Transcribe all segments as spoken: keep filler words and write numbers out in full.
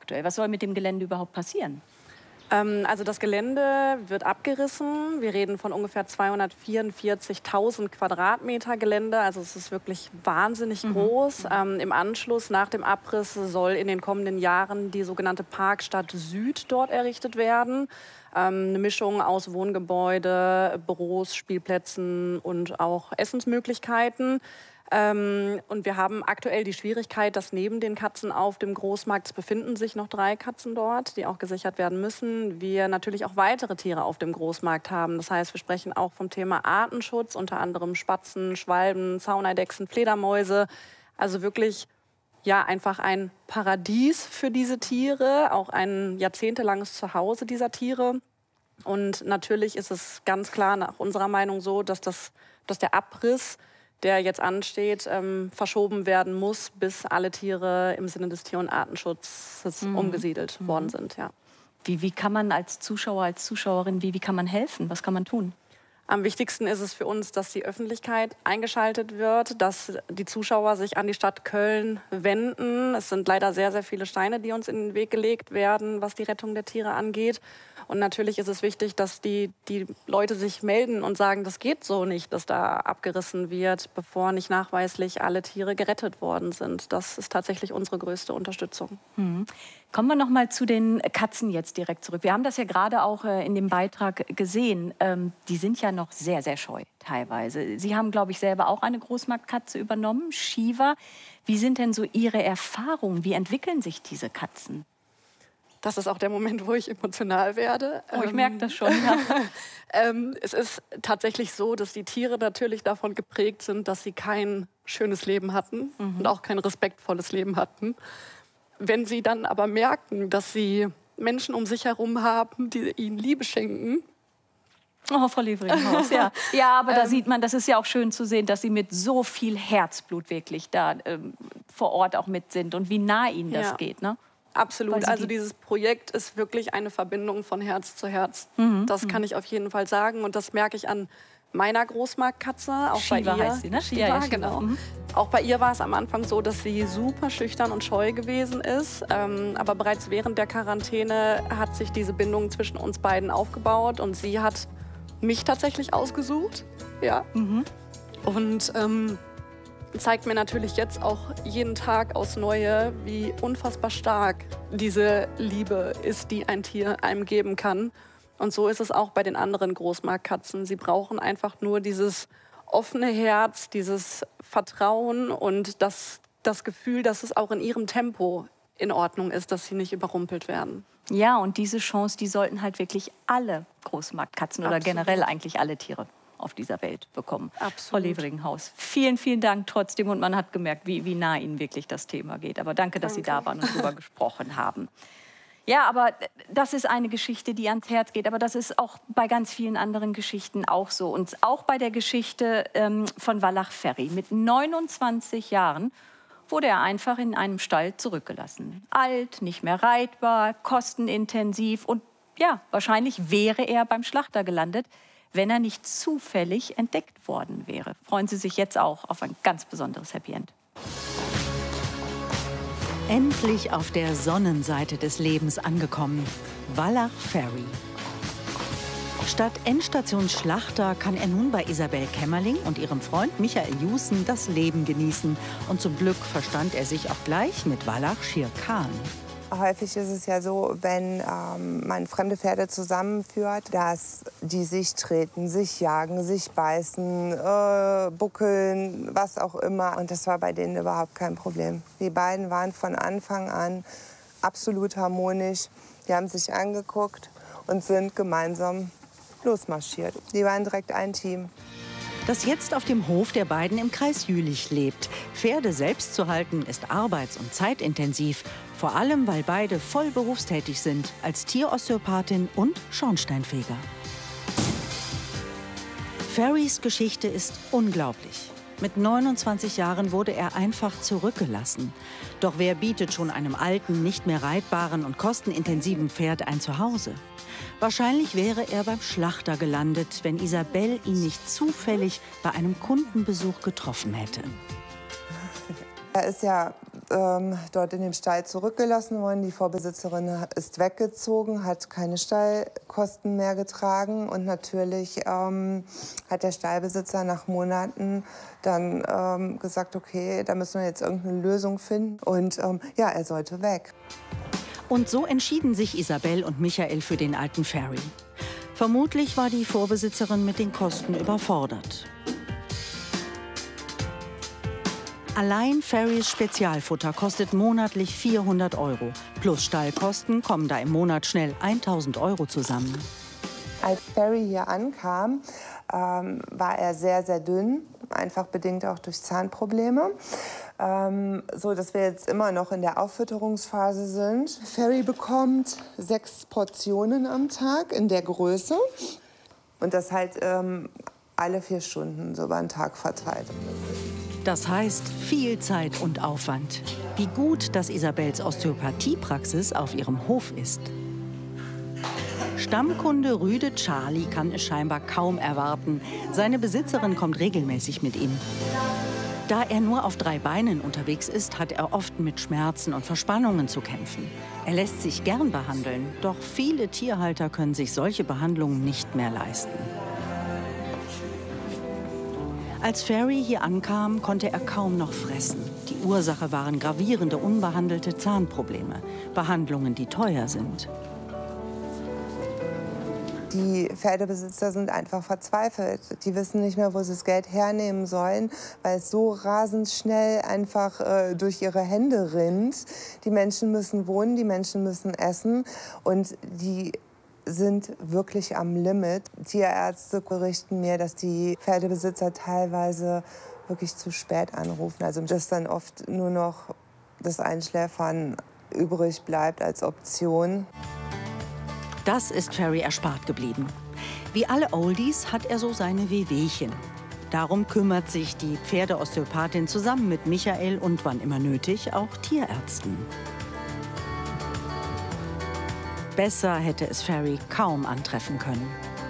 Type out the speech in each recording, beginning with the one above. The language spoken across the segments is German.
aktuell? Was soll mit dem Gelände überhaupt passieren? Ähm, also das Gelände wird abgerissen. Wir reden von ungefähr zweihundertvierundvierzigtausend Quadratmeter Gelände. Also es ist wirklich wahnsinnig Mhm. groß. Ähm, Im Anschluss, nach dem Abriss, soll in den kommenden Jahren die sogenannte Parkstadt Süd dort errichtet werden. Ähm, eine Mischung aus Wohngebäude, Büros, Spielplätzen und auch Essensmöglichkeiten. Ähm, und wir haben aktuell die Schwierigkeit, dass neben den Katzen auf dem Großmarkt, es befinden sich noch drei Katzen dort, die auch gesichert werden müssen, wir natürlich auch weitere Tiere auf dem Großmarkt haben. Das heißt, wir sprechen auch vom Thema Artenschutz, unter anderem Spatzen, Schwalben, Zauneidechsen, Fledermäuse. Also wirklich, ja, einfach ein Paradies für diese Tiere, auch ein jahrzehntelanges Zuhause dieser Tiere. Und natürlich ist es ganz klar nach unserer Meinung so, dass, das, dass der Abriss, der jetzt ansteht, ähm, verschoben werden muss, bis alle Tiere im Sinne des Tier- und Artenschutzes mhm. umgesiedelt mhm. worden sind. Ja. Wie, wie kann man als Zuschauer, als Zuschauerin, wie, wie kann man helfen? Was kann man tun? Am wichtigsten ist es für uns, dass die Öffentlichkeit eingeschaltet wird, dass die Zuschauer sich an die Stadt Köln wenden. Es sind leider sehr, sehr viele Steine, die uns in den Weg gelegt werden, was die Rettung der Tiere angeht. Und natürlich ist es wichtig, dass die, die Leute sich melden und sagen, das geht so nicht, dass da abgerissen wird, bevor nicht nachweislich alle Tiere gerettet worden sind. Das ist tatsächlich unsere größte Unterstützung. Mhm. Kommen wir noch mal zu den Katzen jetzt direkt zurück. Wir haben das ja gerade auch äh, in dem Beitrag gesehen. Ähm, die sind ja noch sehr, sehr scheu teilweise. Sie haben, glaube ich, selber auch eine Großmarktkatze übernommen, Shiva. Wie sind denn so Ihre Erfahrungen? Wie entwickeln sich diese Katzen? Das ist auch der Moment, wo ich emotional werde. Oh, ich merke das schon, ja. ähm, es ist tatsächlich so, dass die Tiere natürlich davon geprägt sind, dass sie kein schönes Leben hatten mhm. und auch kein respektvolles Leben hatten. Wenn sie dann aber merken, dass sie Menschen um sich herum haben, die ihnen Liebe schenken. Oh, Frau Levringhaus, ja. Ja, aber da ähm, sieht man, das ist ja auch schön zu sehen, dass Sie mit so viel Herzblut wirklich da ähm, vor Ort auch mit sind und wie nah Ihnen das ja. geht, ne? Absolut. Also dieses Projekt ist wirklich eine Verbindung von Herz zu Herz. Mhm. Das kann ich auf jeden Fall sagen. Und das merke ich an meiner Großmarktkatze. Auch Shiva bei ihr. heißt sie, ne? Shiva, ja, ja, Shiva. Genau. Mhm. Auch bei ihr war es am Anfang so, dass sie super schüchtern und scheu gewesen ist. Ähm, aber bereits während der Quarantäne hat sich diese Bindung zwischen uns beiden aufgebaut. Und sie hat mich tatsächlich ausgesucht. Ja. Mhm. Und ähm, zeigt mir natürlich jetzt auch jeden Tag aufs Neue, wie unfassbar stark diese Liebe ist, die ein Tier einem geben kann. Und so ist es auch bei den anderen Großmarktkatzen. Sie brauchen einfach nur dieses offene Herz, dieses Vertrauen und das, das Gefühl, dass es auch in ihrem Tempo in Ordnung ist, dass sie nicht überrumpelt werden. Ja, und diese Chance, die sollten halt wirklich alle Großmarktkatzen oder Absolut. generell eigentlich alle Tiere auf dieser Welt bekommen. Absolut. Frau Levringhaus, vielen, vielen Dank trotzdem. Und man hat gemerkt, wie, wie nah Ihnen wirklich das Thema geht. Aber danke, dass danke. Sie da waren und darüber gesprochen haben. Ja, aber das ist eine Geschichte, die ans Herz geht. Aber das ist auch bei ganz vielen anderen Geschichten auch so. Und auch bei der Geschichte ähm, von Wallach Ferry. Mit neunundzwanzig Jahren wurde er einfach in einem Stall zurückgelassen. Alt, nicht mehr reitbar, kostenintensiv. Und ja, wahrscheinlich wäre er beim Schlachter gelandet, wenn er nicht zufällig entdeckt worden wäre. Freuen Sie sich jetzt auch auf ein ganz besonderes Happy End. Endlich auf der Sonnenseite des Lebens angekommen. Wallach Ferry. Statt Endstation Schlachter kann er nun bei Isabel Kämmerling und ihrem Freund Michael Jussen das Leben genießen. Und zum Glück verstand er sich auch gleich mit Wallach Shere Khan. Häufig ist es ja so, wenn ähm, man fremde Pferde zusammenführt, dass die sich treten, sich jagen, sich beißen, äh, buckeln, was auch immer. Und das war bei denen überhaupt kein Problem. Die beiden waren von Anfang an absolut harmonisch. Die haben sich angeguckt und sind gemeinsam losmarschiert. Die waren direkt ein Team. Das jetzt auf dem Hof der beiden im Kreis Jülich lebt. Pferde selbst zu halten ist arbeits- und zeitintensiv. Vor allem, weil beide voll berufstätig sind als Tierosteopathin und Schornsteinfeger. Ferrys Geschichte ist unglaublich. Mit neunundzwanzig Jahren wurde er einfach zurückgelassen. Doch wer bietet schon einem alten, nicht mehr reitbaren und kostenintensiven Pferd ein Zuhause? Wahrscheinlich wäre er beim Schlachter gelandet, wenn Isabel ihn nicht zufällig bei einem Kundenbesuch getroffen hätte. Er ist ja ähm, dort in dem Stall zurückgelassen worden. Die Vorbesitzerin ist weggezogen, hat keine Stallkosten mehr getragen. Und natürlich ähm, hat der Stallbesitzer nach Monaten dann ähm, gesagt, okay, da müssen wir jetzt irgendeine Lösung finden. Und ähm, ja, er sollte weg. Und so entschieden sich Isabel und Michael für den alten Ferry. Vermutlich war die Vorbesitzerin mit den Kosten überfordert. Allein Ferrys Spezialfutter kostet monatlich vierhundert Euro. Plus Stallkosten kommen da im Monat schnell tausend Euro zusammen. Als Ferry hier ankam, ähm, war er sehr, sehr dünn, einfach bedingt auch durch Zahnprobleme. Ähm, so dass wir jetzt immer noch in der Auffütterungsphase sind. Ferry bekommt sechs Portionen am Tag in der Größe. Und das halt ähm, alle vier Stunden so über den Tag verteilt. Das heißt viel Zeit und Aufwand. Wie gut, dass Isabels Osteopathiepraxis auf ihrem Hof ist. Stammkunde Rüde Charlie kann es scheinbar kaum erwarten. Seine Besitzerin kommt regelmäßig mit ihm. Da er nur auf drei Beinen unterwegs ist, hat er oft mit Schmerzen und Verspannungen zu kämpfen. Er lässt sich gern behandeln, doch viele Tierhalter können sich solche Behandlungen nicht mehr leisten. Als Ferry hier ankam, konnte er kaum noch fressen. Die Ursache waren gravierende, unbehandelte Zahnprobleme. Behandlungen, die teuer sind. Die Pferdebesitzer sind einfach verzweifelt. Die wissen nicht mehr, wo sie das Geld hernehmen sollen, weil es so rasend schnell einfach äh, durch ihre Hände rinnt. Die Menschen müssen wohnen, die Menschen müssen essen und die sind wirklich am Limit. Tierärzte berichten mir, dass die Pferdebesitzer teilweise wirklich zu spät anrufen. Also dass dann oft nur noch das Einschläfern übrig bleibt als Option. Das ist Ferry erspart geblieben. Wie alle Oldies hat er so seine Wehwehchen. Darum kümmert sich die Pferdeosteopathin zusammen mit Michael und, wann immer nötig, auch Tierärzten. Besser hätte es Ferry kaum antreffen können.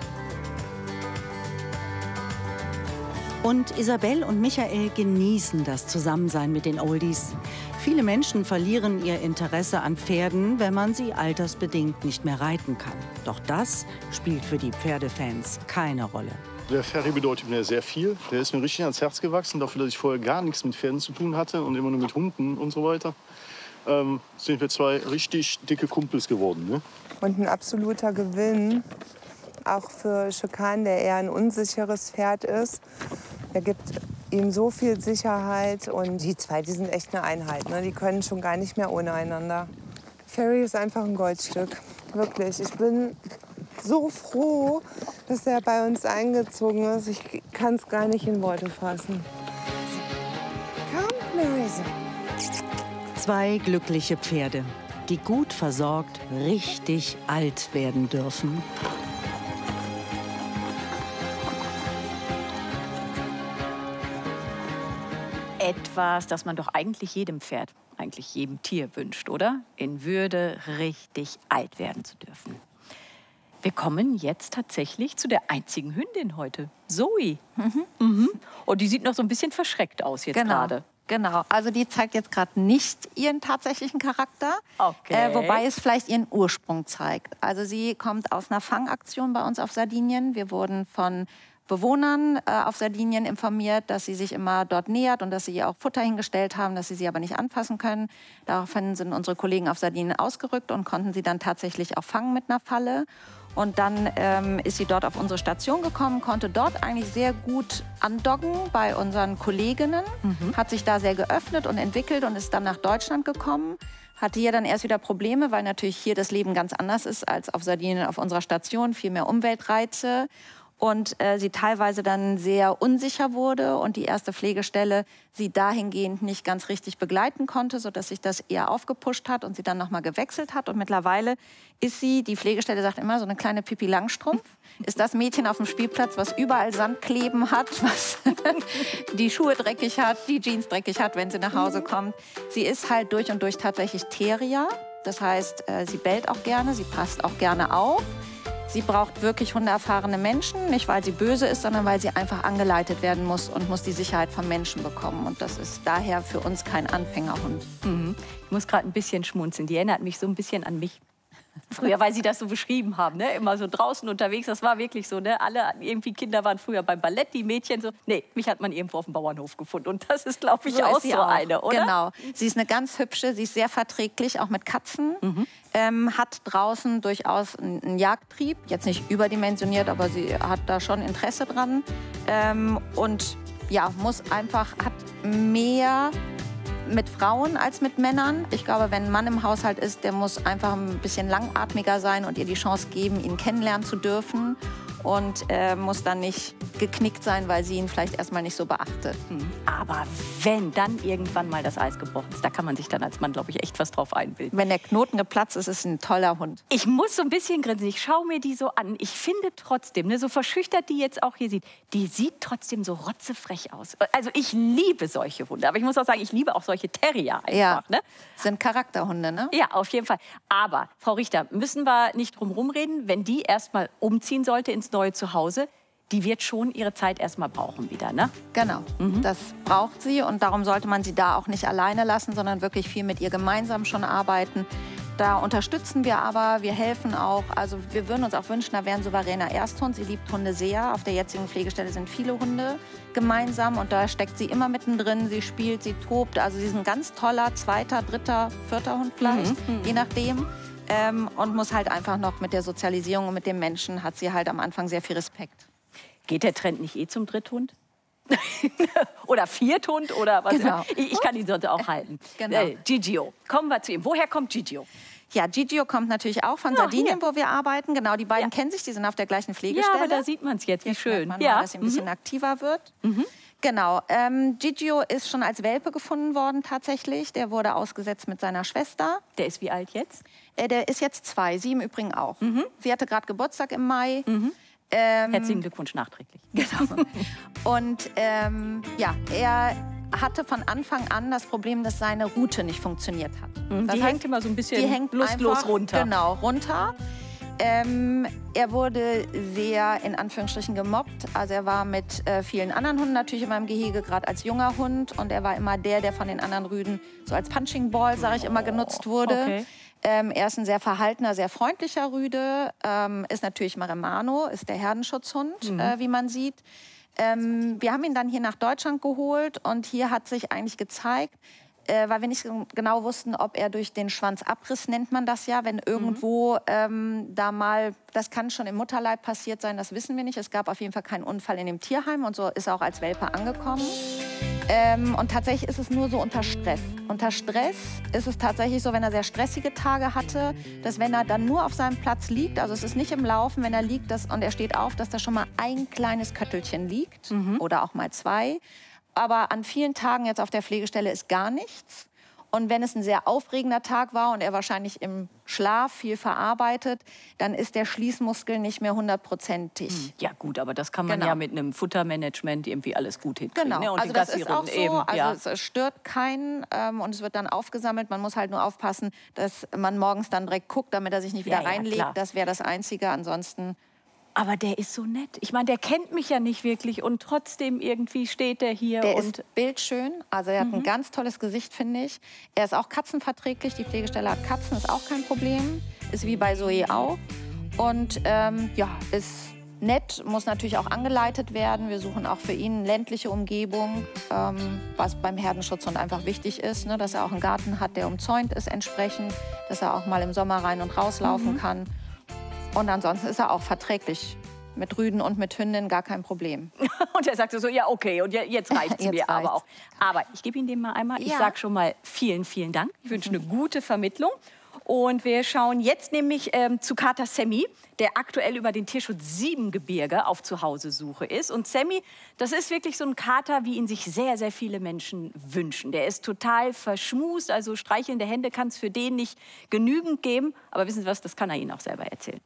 Und Isabel und Michael genießen das Zusammensein mit den Oldies. Viele Menschen verlieren ihr Interesse an Pferden, wenn man sie altersbedingt nicht mehr reiten kann. Doch das spielt für die Pferdefans keine Rolle. Der Ferry bedeutet mir sehr viel. Der ist mir richtig ans Herz gewachsen, dafür, dass ich vorher gar nichts mit Pferden zu tun hatte und immer nur mit Hunden und so weiter. Ähm, sind wir zwei richtig dicke Kumpels geworden. Ne? Und ein absoluter Gewinn, auch für Schökan, der eher ein unsicheres Pferd ist. Er gibt ihm so viel Sicherheit und die zwei, die sind echt eine Einheit. Ne? Die können schon gar nicht mehr ohne einander. Ferry ist einfach ein Goldstück, wirklich. Ich bin so froh, dass er bei uns eingezogen ist. Ich kann es gar nicht in Worte fassen. Komm, Marisa. Zwei glückliche Pferde, die gut versorgt richtig alt werden dürfen. Etwas, das man doch eigentlich jedem Pferd, eigentlich jedem Tier wünscht, oder? In Würde richtig alt werden zu dürfen. Wir kommen jetzt tatsächlich zu der einzigen Hündin heute, Zoe. Mhm. Mhm. Und die sieht noch so ein bisschen verschreckt aus jetzt genau. gerade. Genau, also die zeigt jetzt gerade nicht ihren tatsächlichen Charakter, okay. äh, wobei es vielleicht ihren Ursprung zeigt. Also sie kommt aus einer Fangaktion bei uns auf Sardinien. Wir wurden von Bewohnern äh, auf Sardinien informiert, dass sie sich immer dort nähert und dass sie ihr auch Futter hingestellt haben, dass sie sie aber nicht anfassen können. Daraufhin sind unsere Kollegen auf Sardinien ausgerückt und konnten sie dann tatsächlich auch fangen mit einer Falle. Und dann ähm, ist sie dort auf unsere Station gekommen, konnte dort eigentlich sehr gut andocken bei unseren Kolleginnen, mhm. hat sich da sehr geöffnet und entwickelt und ist dann nach Deutschland gekommen. Hatte hier dann erst wieder Probleme, weil natürlich hier das Leben ganz anders ist als auf Sardinien auf unserer Station, viel mehr Umweltreize. Und äh, sie teilweise dann sehr unsicher wurde und die erste Pflegestelle sie dahingehend nicht ganz richtig begleiten konnte, sodass sich das eher aufgepusht hat und sie dann nochmal gewechselt hat. Und mittlerweile ist sie, die Pflegestelle sagt immer, so eine kleine Pippi Langstrumpf, ist das Mädchen auf dem Spielplatz, was überall Sand kleben hat, was die Schuhe dreckig hat, die Jeans dreckig hat, wenn sie nach Hause kommt. Sie ist halt durch und durch tatsächlich Terrier. Das heißt, äh, sie bellt auch gerne, sie passt auch gerne auf. Sie braucht wirklich hundeerfahrene Menschen, nicht weil sie böse ist, sondern weil sie einfach angeleitet werden muss und muss die Sicherheit von Menschen bekommen. Und das ist daher für uns kein Anfängerhund. Mhm. Ich muss gerade ein bisschen schmunzeln. Die erinnert mich so ein bisschen an mich. Früher, weil Sie das so beschrieben haben, ne? Immer so draußen unterwegs, das war wirklich so, ne? Alle irgendwie Kinder waren früher beim Ballett, die Mädchen so. Nee, mich hat man irgendwo auf dem Bauernhof gefunden und das ist, glaube ich, so auch so auch. eine, oder? Genau. Sie ist eine ganz hübsche, sie ist sehr verträglich, auch mit Katzen. Mhm. Ähm, hat draußen durchaus einen, einen Jagdtrieb, jetzt nicht überdimensioniert, aber sie hat da schon Interesse dran. Ähm, und ja, muss einfach, hat mehr mit Frauen als mit Männern. Ich glaube, wenn ein Mann im Haushalt ist, der muss einfach ein bisschen langatmiger sein und ihr die Chance geben, ihn kennenlernen zu dürfen. Und äh, muss dann nicht geknickt sein, weil sie ihn vielleicht erstmal nicht so beachtet. Mhm. Aber wenn dann irgendwann mal das Eis gebrochen ist, da kann man sich dann als Mann, glaube ich, echt was drauf einbilden. Wenn der Knoten geplatzt ist, ist es ein toller Hund. Ich muss so ein bisschen grinsen. Ich schaue mir die so an. Ich finde trotzdem, ne, so verschüchtert die jetzt auch hier sieht, die sieht trotzdem so rotzefrech aus. Also ich liebe solche Hunde. Aber ich muss auch sagen, ich liebe auch solche Terrier einfach. Ja, ne? Sind Charakterhunde, ne? Ja, auf jeden Fall. Aber, Frau Richter, müssen wir nicht drum rumreden, wenn die erst mal umziehen sollte ins neue Zuhause, die wird schon ihre Zeit erst mal brauchen wieder, ne? Genau, mhm. Das braucht sie und darum sollte man sie da auch nicht alleine lassen, sondern wirklich viel mit ihr gemeinsam schon arbeiten. Da unterstützen wir aber, wir helfen auch. Also wir würden uns auch wünschen, da wäre ein souveräner Ersthund. Sie liebt Hunde sehr. Auf der jetzigen Pflegestelle sind viele Hunde gemeinsam und da steckt sie immer mittendrin. Sie spielt, sie tobt. Also sie ist ein ganz toller zweiter, dritter, vierter Hund vielleicht, mhm. je nachdem. Ähm, und muss halt einfach noch mit der Sozialisierung und mit dem Menschen hat sie halt am Anfang sehr viel Respekt. Geht der Trend nicht eh zum Dritthund? Oder Vierthund oder was? Genau. Ich, ich kann ihn sonst auch halten. Genau. Äh, Gigio. Kommen wir zu ihm. Woher kommt Gigio? Ja, Gigio kommt natürlich auch von Ja, Sardinien, hier. wo wir arbeiten. Genau, die beiden Ja. kennen sich, die sind auf der gleichen Pflegestelle. Ja, aber da sieht man es jetzt, wie Jetzt schön. merkt man ja. mal, dass sie ein bisschen mhm. aktiver wird. Mhm. Genau, ähm, Gigio ist schon als Welpe gefunden worden tatsächlich. Der wurde ausgesetzt mit seiner Schwester. Der ist wie alt jetzt? Äh, der ist jetzt zwei, sie im Übrigen auch. Mhm. Sie hatte gerade Geburtstag im Mai. Mhm. Ähm, Herzlichen Glückwunsch nachträglich. Genau. Und ähm, ja, er hatte von Anfang an das Problem, dass seine Route nicht funktioniert hat. Mhm, das die heißt, hängt immer so ein bisschen die hängt lustlos einfach, runter. Genau, runter. Ähm, er wurde sehr in Anführungsstrichen gemobbt. Also er war mit äh, vielen anderen Hunden natürlich in meinem Gehege, gerade als junger Hund. Und er war immer der, der von den anderen Rüden so als Punching Ball, sage ich immer, genutzt wurde. Okay. Ähm, er ist ein sehr verhaltener, sehr freundlicher Rüde. Ähm, ist natürlich Maremano, ist der Herdenschutzhund, mhm. äh, wie man sieht. Ähm, wir haben ihn dann hier nach Deutschland geholt und hier hat sich eigentlich gezeigt, äh, weil wir nicht genau wussten, ob er durch den Schwanzabriss, nennt man das ja, wenn irgendwo mhm. ähm, da mal, das kann schon im Mutterleib passiert sein, das wissen wir nicht. Es gab auf jeden Fall keinen Unfall in dem Tierheim und so ist er auch als Welpe angekommen. Ähm, und tatsächlich ist es nur so unter Stress. Unter Stress ist es tatsächlich so, wenn er sehr stressige Tage hatte, dass wenn er dann nur auf seinem Platz liegt, also es ist nicht im Laufen, wenn er liegt das, und er steht auf, dass da schon mal ein kleines Köttelchen liegt mhm. oder auch mal zwei. Aber an vielen Tagen jetzt auf der Pflegestelle ist gar nichts. Und wenn es ein sehr aufregender Tag war und er wahrscheinlich im Schlaf viel verarbeitet, dann ist der Schließmuskel nicht mehr hundertprozentig. Ja gut, aber das kann man Genau. ja mit einem Futtermanagement irgendwie alles gut hinkriegen. Genau, Ne? Und also die das ist auch so, eben, also ja. es stört keinen ähm, und es wird dann aufgesammelt. Man muss halt nur aufpassen, dass man morgens dann direkt guckt, damit er sich nicht wieder Ja, ja, reinlegt. klar. Das wäre das Einzige, ansonsten... Aber der ist so nett. Ich meine, der kennt mich ja nicht wirklich und trotzdem irgendwie steht der hier. Der und ist bildschön, also er hat Mhm. ein ganz tolles Gesicht, finde ich. Er ist auch katzenverträglich, die Pflegestelle hat Katzen, ist auch kein Problem. Ist wie bei Zoe auch. Und ähm, ja, ist nett, muss natürlich auch angeleitet werden. Wir suchen auch für ihn eine ländliche Umgebung, ähm, was beim Herdenschutzhund einfach wichtig ist, ne? Dass er auch einen Garten hat, der umzäunt ist entsprechend, dass er auch mal im Sommer rein und rauslaufen Mhm. kann. Und ansonsten ist er auch verträglich. Mit Rüden und mit Hündinnen gar kein Problem. Und er sagte so, ja okay, und jetzt reicht es Jetzt mir aber reicht's. auch. Aber ich gebe Ihnen den mal einmal. Ich Ja. sage schon mal vielen, vielen Dank. Ich wünsche eine gute Vermittlung. Und wir schauen jetzt nämlich ähm, zu Kater Sammy, der aktuell über den Tierschutz Siebengebirge auf Zuhausesuche ist. Und Sammy, das ist wirklich so ein Kater, wie ihn sich sehr, sehr viele Menschen wünschen. Der ist total verschmust, also streichelnde Hände kann es für den nicht genügend geben. Aber wissen Sie was, das kann er Ihnen auch selber erzählen.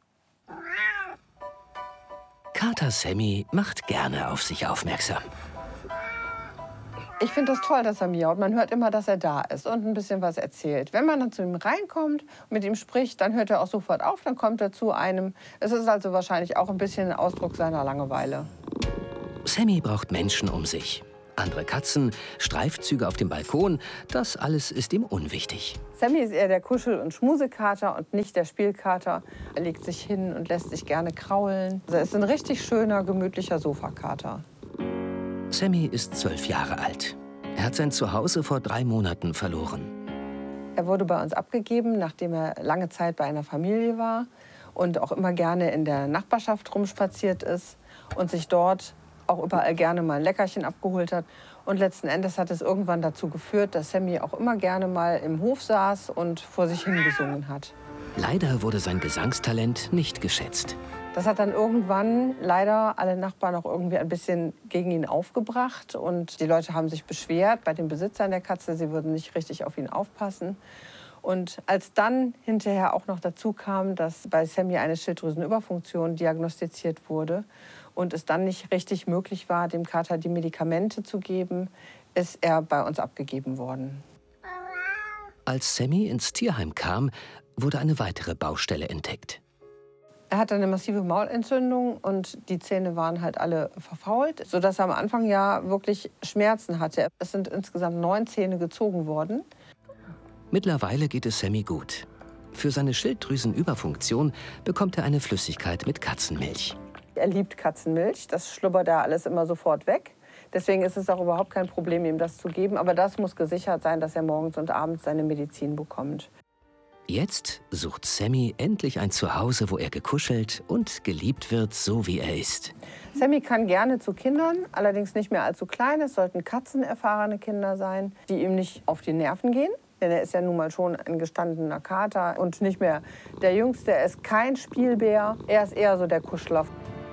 Kater Sammy macht gerne auf sich aufmerksam. Ich finde das toll, dass er miaut. Man hört immer, dass er da ist und ein bisschen was erzählt. Wenn man dann zu ihm reinkommt und mit ihm spricht, dann hört er auch sofort auf, dann kommt er zu einem. Es ist also wahrscheinlich auch ein bisschen ein Ausdruck seiner Langeweile. Sammy braucht Menschen um sich. Andere Katzen, Streifzüge auf dem Balkon, das alles ist ihm unwichtig. Sammy ist eher der Kuschel- und Schmusekater und nicht der Spielkater. Er legt sich hin und lässt sich gerne kraulen. Also er ist ein richtig schöner, gemütlicher Sofakater. Sammy ist zwölf Jahre alt. Er hat sein Zuhause vor drei Monaten verloren. Er wurde bei uns abgegeben, nachdem er lange Zeit bei einer Familie war und auch immer gerne in der Nachbarschaft rumspaziert ist und sich dort auch überall gerne mal ein Leckerchen abgeholt hat. Und letzten Endes hat es irgendwann dazu geführt, dass Sammy auch immer gerne mal im Hof saß und vor sich hingesungen hat. Leider wurde sein Gesangstalent nicht geschätzt. Das hat dann irgendwann leider alle Nachbarn auch irgendwie ein bisschen gegen ihn aufgebracht. Und die Leute haben sich beschwert bei den Besitzern der Katze, sie würden nicht richtig auf ihn aufpassen. Und als dann hinterher auch noch dazu kam, dass bei Sammy eine Schilddrüsenüberfunktion diagnostiziert wurde und es dann nicht richtig möglich war, dem Kater die Medikamente zu geben, ist er bei uns abgegeben worden. Als Sammy ins Tierheim kam, wurde eine weitere Baustelle entdeckt. Er hatte eine massive Maulentzündung und die Zähne waren halt alle verfault, sodass er am Anfang ja wirklich Schmerzen hatte. Es sind insgesamt neun Zähne gezogen worden. Mittlerweile geht es Sammy gut. Für seine Schilddrüsenüberfunktion bekommt er eine Flüssigkeit mit Katzenmilch. Er liebt Katzenmilch, das schlubbert da alles immer sofort weg. Deswegen ist es auch überhaupt kein Problem, ihm das zu geben. Aber das muss gesichert sein, dass er morgens und abends seine Medizin bekommt. Jetzt sucht Sammy endlich ein Zuhause, wo er gekuschelt und geliebt wird, so wie er ist. Sammy kann gerne zu Kindern, allerdings nicht mehr allzu klein. Es sollten katzenerfahrene Kinder sein, die ihm nicht auf die Nerven gehen. Denn er ist ja nun mal schon ein gestandener Kater und nicht mehr der Jüngste. Er ist kein Spielbär, er ist eher so der Kuschler.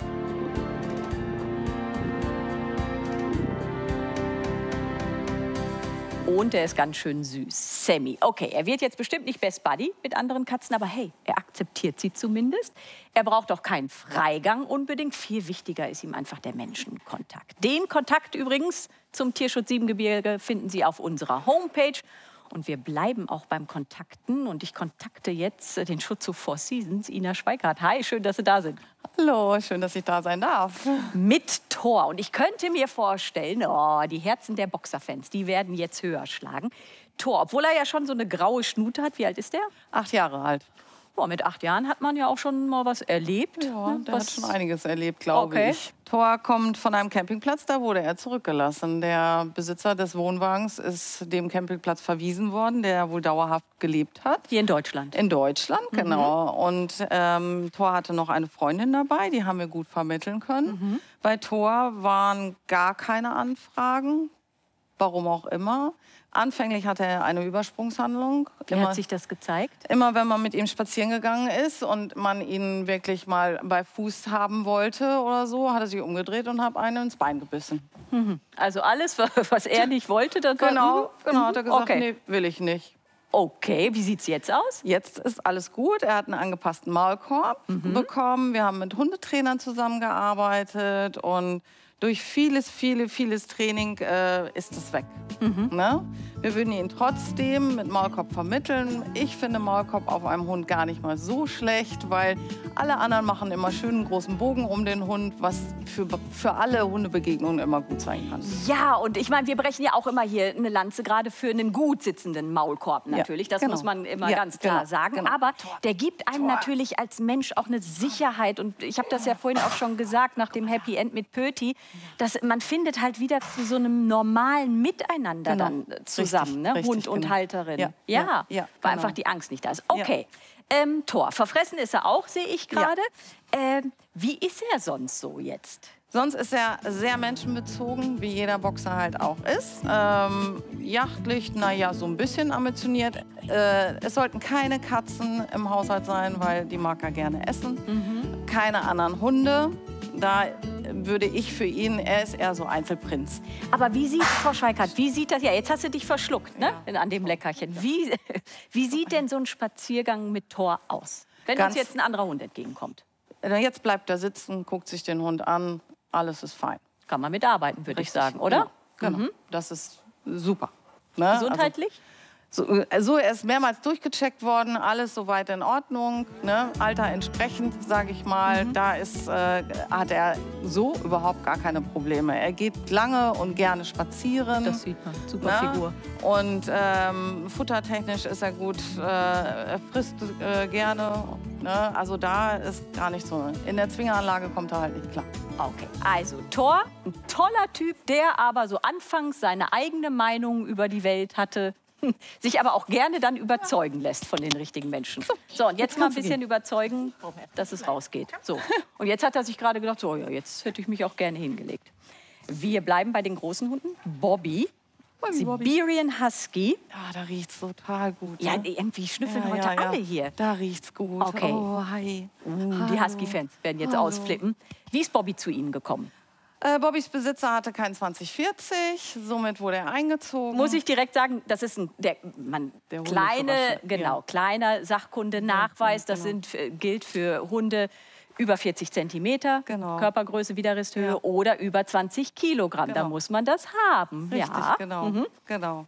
Und er ist ganz schön süß. Sammy. Okay, er wird jetzt bestimmt nicht Best Buddy mit anderen Katzen, aber hey, er akzeptiert sie zumindest. Er braucht auch keinen Freigang unbedingt. Viel wichtiger ist ihm einfach der Menschenkontakt. Den Kontakt übrigens zum Tierschutz Siebengebirge finden Sie auf unserer Homepage. Und wir bleiben auch beim Kontakten. Und ich kontakte jetzt den Schutz zu Four Seasons, Ina Schweikart. Hi, schön, dass Sie da sind. Hallo, schön, dass ich da sein darf. Mit Thor. Und ich könnte mir vorstellen, oh, die Herzen der Boxerfans, die werden jetzt höher schlagen. Thor, obwohl er ja schon so eine graue Schnute hat. Wie alt ist der? Acht Jahre alt. Boah, mit acht Jahren hat man ja auch schon mal was erlebt. Ja, der was? hat schon einiges erlebt, glaube Okay. ich. Thor kommt von einem Campingplatz, da wurde er zurückgelassen. Der Besitzer des Wohnwagens ist dem Campingplatz verwiesen worden, der wohl dauerhaft gelebt hat. Hier in Deutschland? In Deutschland, mhm. genau. Und ähm, Thor hatte noch eine Freundin dabei, die haben wir gut vermitteln können. Mhm. Bei Thor waren gar keine Anfragen, warum auch immer. Anfänglich hatte er eine Übersprungshandlung. Wie immer, hat sich das gezeigt? Immer wenn man mit ihm spazieren gegangen ist und man ihn wirklich mal bei Fuß haben wollte oder so, hat er sich umgedreht und hat einen ins Bein gebissen. Mhm. Also alles, was er nicht wollte, das Genau, war, genau, hat er gesagt, okay. nee, will ich nicht. Okay, wie sieht's jetzt aus? Jetzt ist alles gut. Er hat einen angepassten Maulkorb mhm. bekommen. Wir haben mit Hundetrainern zusammengearbeitet und durch vieles, viele, vieles Training äh, ist es weg. Mhm. Ne? Wir würden ihn trotzdem mit Maulkorb vermitteln. Ich finde Maulkorb auf einem Hund gar nicht mal so schlecht, weil alle anderen machen immer schön einen großen Bogen um den Hund, was für, für alle Hundebegegnungen immer gut sein kann. Ja, und ich meine, wir brechen ja auch immer hier eine Lanze gerade für einen gut sitzenden Maulkorb natürlich. Ja, das genau. muss man immer ja, ganz klar genau, sagen. Genau. Aber der gibt einem Tor. natürlich als Mensch auch eine Sicherheit. Und ich habe das ja vorhin auch schon gesagt, nach dem Happy End mit Pöti, dass man findet halt wieder zu so einem normalen Miteinander genau. dann zusammen, richtig, ne? richtig, Hund und genau. Halterin. Ja, ja, ja, ja weil genau. einfach die Angst nicht da ist. Okay, ja. ähm, Thor, verfressen ist er auch, sehe ich gerade. Ja. Ähm, wie ist er sonst so jetzt? Sonst ist er sehr menschenbezogen, wie jeder Boxer halt auch ist. Ähm, jachtlich, naja, so ein bisschen ambitioniert. Äh, es sollten keine Katzen im Haushalt sein, weil die mag er gerne essen. Mhm. Keine anderen Hunde. Da würde ich für ihn, er ist eher so Einzelprinz. Aber wie sieht, Frau Schweikart, wie sieht das, ja, jetzt hast du dich verschluckt, ne, ja. an dem Leckerchen. Wie, wie sieht denn so ein Spaziergang mit Thor aus, wenn Ganz, uns jetzt ein anderer Hund entgegenkommt? Jetzt bleibt er sitzen, guckt sich den Hund an, alles ist fein. Kann man mitarbeiten, würde ich sagen, oder? Genau. Genau, Mhm. das ist super. Ne? Gesundheitlich? Also, so, so, er ist mehrmals durchgecheckt worden, alles soweit in Ordnung, ne? Alter entsprechend, sage ich mal. Mhm. Da ist, äh, hat er so überhaupt gar keine Probleme. Er geht lange und gerne spazieren. Das sieht man, super ne? Figur. Und ähm, futtertechnisch ist er gut, äh, er frisst äh, gerne. Ne? Also da ist gar nicht so. In der Zwingeranlage kommt er halt nicht klar. Okay, also Thor, ein toller Typ, der aber so anfangs seine eigene Meinung über die Welt hatte, sich aber auch gerne dann überzeugen lässt von den richtigen Menschen. So, und jetzt mal ein bisschen überzeugen, dass es rausgeht. So, und jetzt hat er sich gerade gedacht, so, ja, jetzt hätte ich mich auch gerne hingelegt. Wir bleiben bei den großen Hunden. Bobby, Siberian Husky. Ja, da riecht's total gut. Ja, ne? irgendwie schnüffeln Ja, heute ja, ja. alle hier. Da riecht's gut. Okay. Oh, hi. Uh, die Husky-Fans werden jetzt Hallo. ausflippen. Wie ist Bobby zu Ihnen gekommen? Äh, Bobbys Besitzer hatte kein zwanzig vierzig, somit wurde er eingezogen. Muss ich direkt sagen, das ist ein der, man, Der kleine, Hundeführerschein, genau, ja. kleiner Sachkundenachweis. Das genau. sind, äh, gilt für Hunde über vierzig Zentimeter, Genau. Körpergröße, Widerristhöhe Ja. oder über zwanzig Kilogramm. Da Genau. muss man das haben. Richtig, ja. genau. Mhm. genau.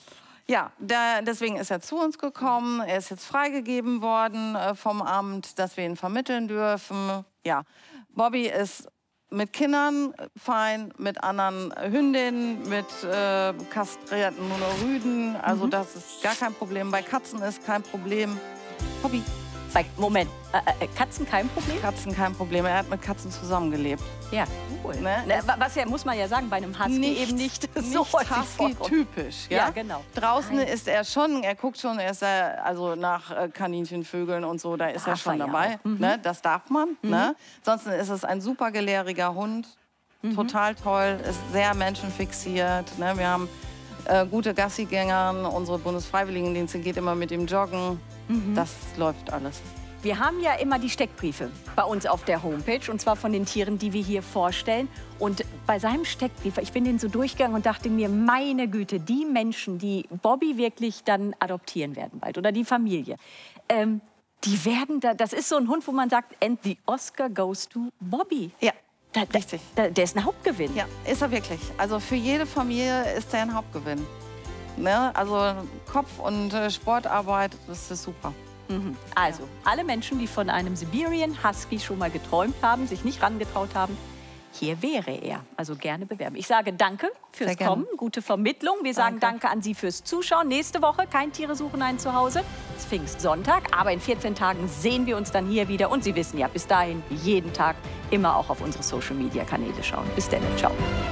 Ja, da, deswegen ist er zu uns gekommen. Er ist jetzt freigegeben worden äh, vom Amt, dass wir ihn vermitteln dürfen. Ja, Bobby ist mit Kindern fein, mit anderen Hündinnen, mit äh, kastrierten Monorrüden. Also Mhm. das ist gar kein Problem. Bei Katzen ist kein Problem. Bobby, Bei, Moment, äh, äh, Katzen kein Problem? Katzen kein Problem. Er hat mit Katzen zusammengelebt. Ja, cool. Ne? Ne, wa- was ja, muss man ja sagen, bei einem Husky Nicht- eben nicht so Nicht häufig vorkommt. Husky-typisch. Ja? Ja, genau. Draußen Nein. ist er schon, er guckt schon, er ist äh, also nach äh, Kaninchen, Vögeln und so, da ist er Darf schon er ja dabei. auch. Mhm. Ne? Das darf man. Ne? Ansonsten ist es ein super gelehriger Hund. Mhm. Total toll, ist sehr menschenfixiert. Ne? Wir haben äh, gute Gassigänger. Unsere Bundesfreiwilligendienste geht immer mit ihm joggen. Mhm. Das läuft alles. Wir haben ja immer die Steckbriefe bei uns auf der Homepage, und zwar von den Tieren, die wir hier vorstellen. Und bei seinem Steckbrief, ich bin den so durchgegangen und dachte mir, meine Güte, die Menschen, die Bobby wirklich dann adoptieren werden bald, oder die Familie, ähm, die werden da, das ist so ein Hund, wo man sagt, and the Oscar goes to Bobby. Ja, Da, da, richtig. da, der ist ein Hauptgewinn. Ja, ist er wirklich. Also für jede Familie ist er ein Hauptgewinn. Ne? Also Kopf- und äh, Sportarbeit, das ist super. Mhm. Also, alle Menschen, die von einem Siberian Husky schon mal geträumt haben, sich nicht rangetraut haben, hier wäre er. Also gerne bewerben. Ich sage danke fürs Sehr gerne. Kommen, gute Vermittlung. Wir sagen danke an Sie fürs Zuschauen. Nächste Woche kein Tiere suchen ein Zuhause. Es ist Pfingstsonntag, aber in vierzehn Tagen sehen wir uns dann hier wieder. Und Sie wissen ja, bis dahin jeden Tag immer auch auf unsere Social-Media-Kanäle schauen. Bis dann, ciao.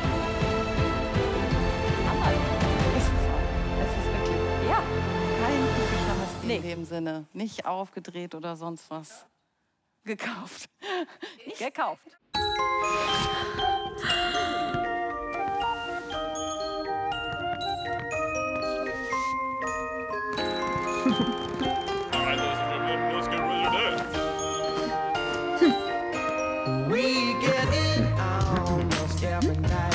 Es ist wirklich Ja, kein typischer Husky Nee. in dem Sinne. Nicht aufgedreht oder sonst was. Gekauft. gekauft. We get it almost every night.